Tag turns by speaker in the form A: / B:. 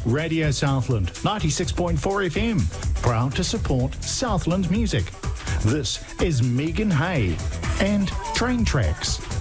A: Radio Southland 96.4 FM, proud to support Southland music. This is Megan Hay and Train Tracks.